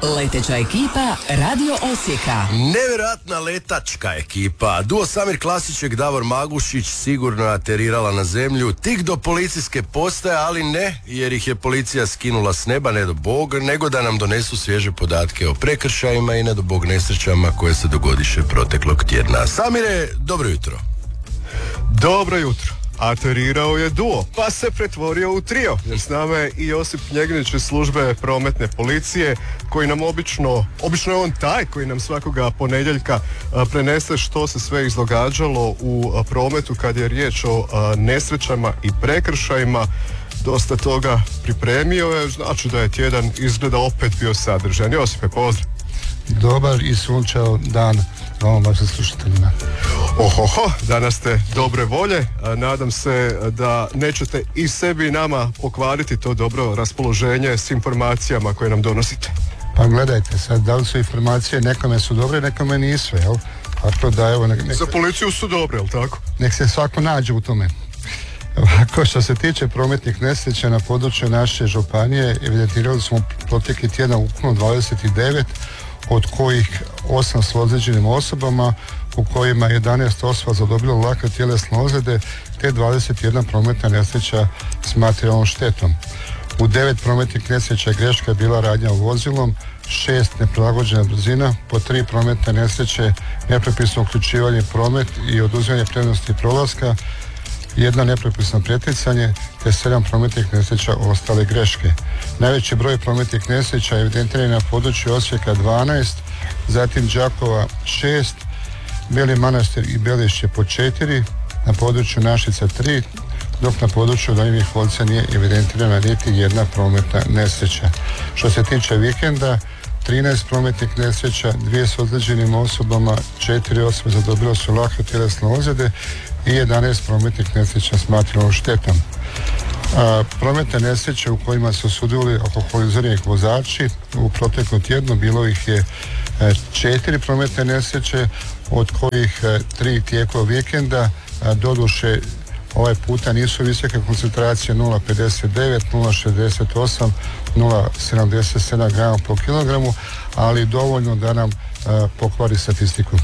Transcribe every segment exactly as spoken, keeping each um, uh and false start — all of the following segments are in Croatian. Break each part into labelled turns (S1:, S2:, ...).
S1: Leteća ekipa Radio Osijeka.
S2: Nevjerojatna letačka ekipa. Duo Samir Klasićek, Davor Magušić sigurno aterirala na zemlju tik do policijske postaje, ali ne jer ih je policija skinula s neba, ne do Bog, nego da nam donesu svježe podatke o prekršajima i ne do Bog nesrećama koje se dogodiše proteklog tjedna. Samire, dobro jutro.
S3: Dobro jutro. Aterirao je duo, pa se pretvorio u trio. Jer s nama je i Josip Knjegnjić iz službe prometne policije, koji nam obično, obično je on taj koji nam svakoga ponedjeljka a, prenese što se sve izdogađalo u a, prometu kad je riječ o a, nesrećama i prekršajima. Dosta toga pripremio je, znači da je tjedan izgleda opet bio sadržajan. Josipe, pozdrav.
S4: Dobar i sunčao dan vama vašim slušateljima.
S3: Ohoho, danas ste dobre volje. Nadam se da nećete i sebi i nama pokvariti to dobro raspoloženje s informacijama koje nam donosite.
S4: Pa gledajte, sad da li su informacije nekome su dobre, nekome nisu, jel? Tako da, evo, nek, nek,
S3: za policiju su dobre, jel tako?
S4: Nek se svako nađe u tome. Ovako, što se tiče prometnih nesreća na području naše županije, evidentirali smo protekli tjedan ukupno dvadeset devet, od kojih osam s ozlijeđenim osobama, u kojima jedanaest osoba zadobilo lake tjelesne ozljede, te dvadeset jedna prometna nesreća s materijalnom štetom. U devet prometnih nesreća greška je bila radnja u vozilom, šest neprilagođena brzina, po tri prometne nesreće nepropisno uključivanje promet i oduzimanje prednosti prolaska, jedna nepropisno pretjecanje, te sedam prometnih nesreća ostale greške. Najveći broj prometnih nesreća evidentiran je na području Osijeka dvanaest, zatim Đakova šest, Beli Manastir i Belišće po četiri, na području Našica tri, dok na području Donjih Volca nije evidentirana niti jedna prometna nesreća. Što se tiče vikenda, trinaest prometnih nesreća, dvije s ozlijeđenim osobama, četiri osobe zadobilo su lake tjelesne ozljede i jedanaest prometnih nesreća s materijalnom štetom. A, prometne nesreće u kojima su sudjelovali alkoholizirani vozači u proteklom tjednu bilo ih je e, četiri prometne nesreće, od kojih e, tri tijekom vikenda, a, doduše ovaj puta nisu visoke koncentracije nula zarez pedeset devet, nula zarez šezdeset osam, nula zarez sedamdeset sedam grama po kilogramu, ali dovoljno da nam a, pokvari statistiku.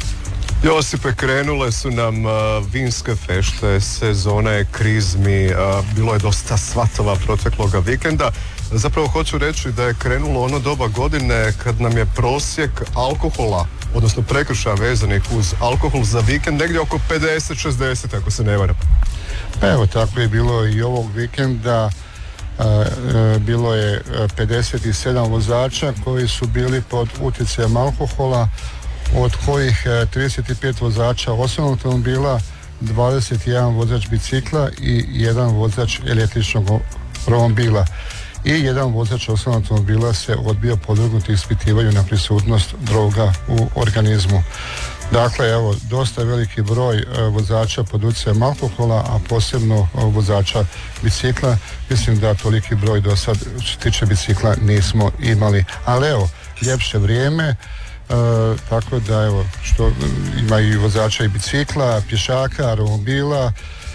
S3: Josipe, krenule su nam uh, vinske fešte, sezona je krizmi, uh, bilo je dosta svatova protekloga vikenda. Zapravo hoću reći da je krenulo ono doba godine kad nam je prosjek alkohola, odnosno prekršaja vezanih uz alkohol za vikend negdje oko pedeset šezdeset, ako se ne varam.
S4: Pa evo, tako je bilo i ovog vikenda. Uh, uh, bilo je pedeset sedam vozača koji su bili pod utjecajem alkohola, od kojih trideset pet vozača osobnog automobila, dvadeset jedan vozač bicikla i jedan vozač električnog romobila. I jedan vozač osobnog automobila se odbio podvrgnuti ispitivanju na prisutnost droga u organizmu. Dakle, evo, dosta veliki broj vozača pod utjecajem alkohola, a posebno vozača bicikla. Mislim da toliki broj do sad, što se tiče bicikla, nismo imali. Ali evo, ljepše vrijeme. Uh, tako da evo, što ima i vozača i bicikla, pješaka, romobila,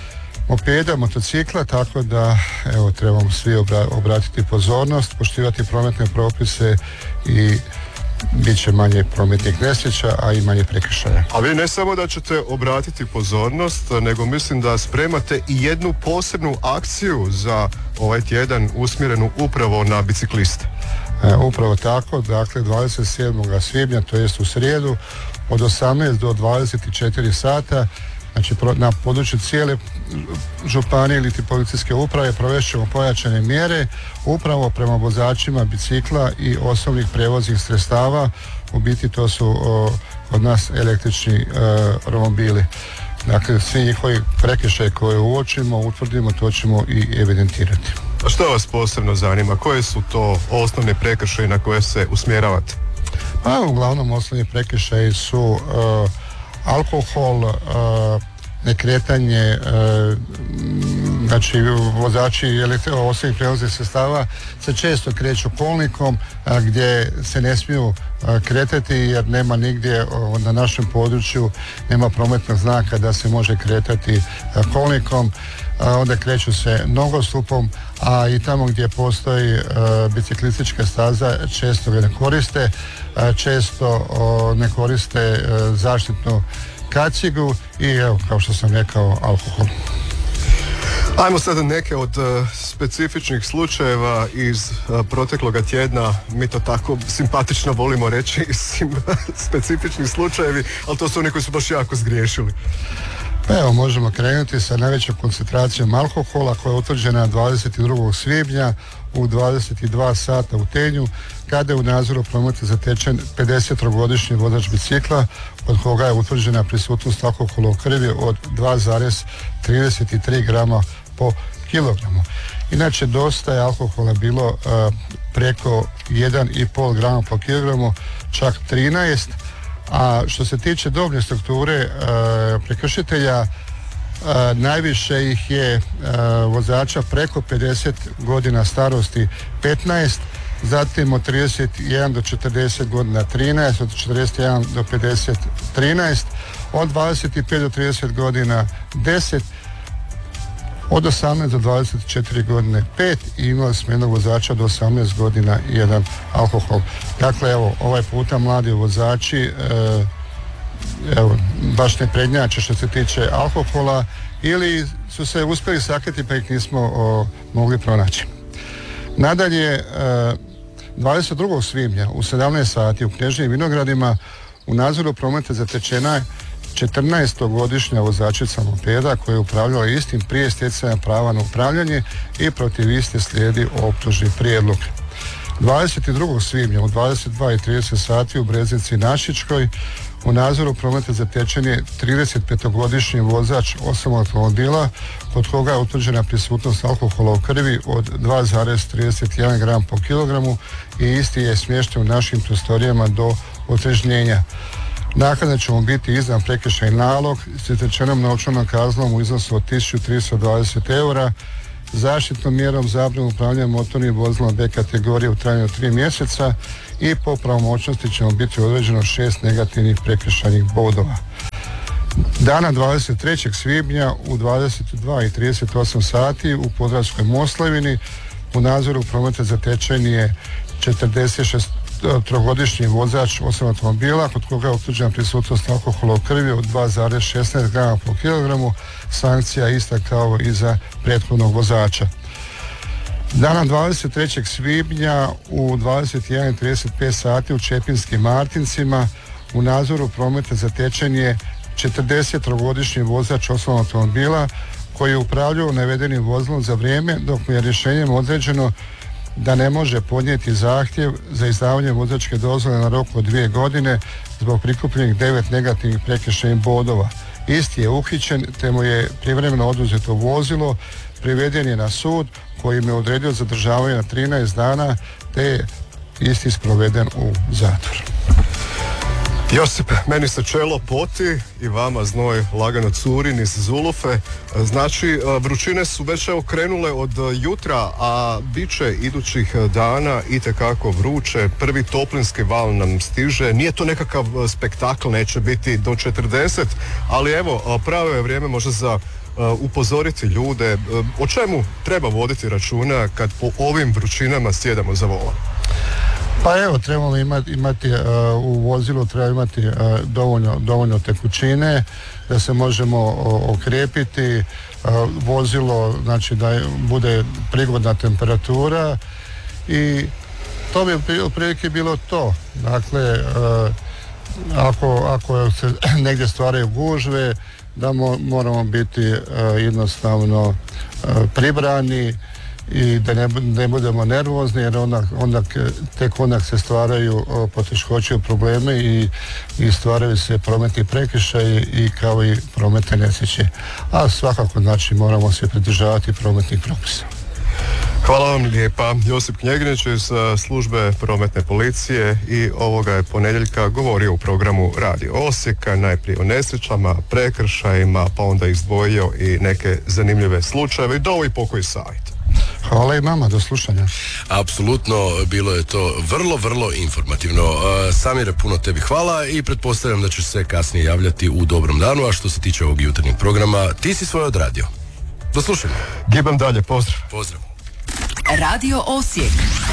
S4: mopeda, motocikla, tako da evo, trebamo svi obra- obratiti pozornost, poštivati prometne propise i bit će manje prometnih nesreća, a i manje prekršaja.
S3: A vi ne samo da ćete obratiti pozornost, nego mislim da spremate i jednu posebnu akciju za ovaj tjedan usmjerenu upravo na bicikliste.
S4: E, upravo tako, dakle dvadeset sedmog svibnja, to jest u srijedu, od osamnaest do dvadeset četiri sata, znači pro, na području cijele županije ili policijske uprave provešćemo pojačane mjere upravo prema vozačima bicikla i osobnih prevoznih sredstava. U biti to su o, od nas električni o, romobili. Dakle, svi njihovi prekršaji koje uočimo, utvrdimo, to ćemo i evidentirati.
S3: A što vas posebno zanima? Koje su to osnovne prekršaje na koje se usmjeravate?
S4: Pa uglavnom osnovni prekršaji su uh, alkohol, uh, nekretanje uh, znači vozači osobnih prijevoznih sredstava se često kreću kolnikom a, gdje se ne smiju a, kretati jer nema nigdje o, na našem području nema prometnog znaka da se može kretati a, kolnikom, a, onda kreću se nogostupom, a i tamo gdje postoji a, biciklistička staza često ga ne koriste, a, često o, ne koriste a, zaštitnu kacigu i evo, kao što sam rekao, alkohol.
S3: Ajmo sada neke od uh, specifičnih slučajeva iz uh, protekloga tjedna, mi to tako simpatično volimo reći, sim, specifični slučajevi, ali to su oni koji su baš jako zgriješili.
S4: Pa evo, možemo krenuti sa najvećom koncentracijom alkohola koja je utvrđena dvadeset drugog svibnja u dvadeset dva sata u Tenju, kada je u nadzoru prometa zatečen pedesetogodišnji vozač bicikla, od koga je utvrđena prisutnost alkohola u krvi od dva zarez trideset tri grama po kilogramu. Inače, dosta je alkohola bilo uh, preko jedan i pol grama po kilogramu, čak trinaest, a što se tiče dobne strukture uh, prekršitelja, uh, najviše ih je uh, vozača preko pedeset godina starosti petnaest, zatim od trideset jedan do četrdeset godina trinaest, od četrdeset jedan do pedeset trinaest, od dvadeset pet do trideset godina deset, od osamnaest do dvadeset četiri godine pet i imali smo jednog vozača do osamnaest godina i jedan alkohol. Dakle, evo, ovaj puta mladi vozači e, evo, baš ne prednjače što se tiče alkohola ili su se uspjeli sakriti pa ih nismo o, mogli pronaći. Nadalje, e, dvadeset drugog svibnja u sedamnaest sati u Kneževim Vinogradima u nadzoru prometa zatečena je četrnaestogodišnja vozačica mopeda koja je upravljala istim prije stjecanja prava na upravljanje i protiv iste slijedi optužni prijedlog. dvadeset drugog svibnja u dvadeset dva i trideset sati u Breznici Našičkoj u nadzoru prometa zatečen je tridesetpetogodišnji vozač osobnog automobila kod koga je utvrđena prisutnost alkohola u krvi od dva zarez trideset jedan gram po kilogramu i isti je smješten u našim prostorijama do otrežnjenja. Naknadno će mu biti izdan prekršajni nalog s izrečenom novčanom kaznom u iznosu od tisuću tristo dvadeset eura, zaštitnom mjerom zabrane upravljanja motornim vozilom B kategorije u trajanju od tri mjeseca i po pravomoćnosti će mu biti određeno šest negativnih prekršajnih bodova. Dana dvadeset trećeg svibnja u dvadeset dva i trideset osam sati u Podravskoj Moslavini u nadzoru prometa zatečen je četrdeset šest trogodišnji vozač osobnog automobila kod koga je utvrđena prisutnost alkohola u krvi od dva zarez šesnaest grama po kilogramu, sankcija ista kao i za prethodnog vozača. Dana dvadeset trećeg svibnja u dvadeset jedan i trideset pet sati u Čepinskim Martincima u nadzoru prometa zatečen je četrdesetogodišnji vozač osobnog automobila koji je upravljao navedenim vozilom za vrijeme dok mu je rješenjem određeno da ne može podnijeti zahtjev za izdavanje vozačke dozvole na rok od dvije godine zbog prikupljenih devet negativnih prekršajnih bodova. Isti je uhićen te mu je privremeno oduzeto vozilo, priveden je na sud koji mu je odredio zadržavanje na trinaest dana te je isti sproveden u zatvor.
S3: Josip, meni se čelo poti i vama znoj lagano curi niz zulufe. Znači, vrućine su već evo krenule od jutra, a bit će idućih dana itekako vruće. Prvi toplinski val nam stiže. Nije to nekakav spektakl, neće biti do četrdeset, ali evo, pravo je vrijeme možda za upozoriti ljude o čemu treba voditi računa kad po ovim vrućinama sjedamo za volan.
S4: Pa evo, trebamo imati, imati uh, u vozilu treba imati uh, dovoljno, dovoljno tekućine da se možemo uh, okrijepiti, uh, vozilo, znači da bude prigodna temperatura i to bi otprilike bilo to. Dakle, uh, ako, ako se negdje stvaraju gužve, da mo, moramo biti uh, jednostavno uh, pribrani i da ne, ne budemo nervozni jer onda, onda tek onda se stvaraju o, poteškoće, probleme i, i stvaraju se prometni prekršaji i kao i prometne nesreće. A svakako znači moramo se pridržavati prometnih propisa.
S3: Hvala vam lijepa. Josip Knjegneć iz službe prometne policije i ovoga je ponedjeljka govorio u programu Radio Osijeka, najprije o nesrećama, prekršajima, pa onda izdvojio i neke zanimljive slučajeve i dao i pokoji savjet.
S4: Hvala i vama, do slušanja.
S2: Apsolutno, bilo je to vrlo, vrlo informativno. Samire, puno tebi hvala i pretpostavljam da ćeš se kasnije javljati u dobrom danu, a što se tiče ovog jutarnjeg programa, ti si svoje odradio. Do slušanja.
S3: Gibam dalje, pozdrav.
S2: Pozdrav.
S1: Radio Osijek.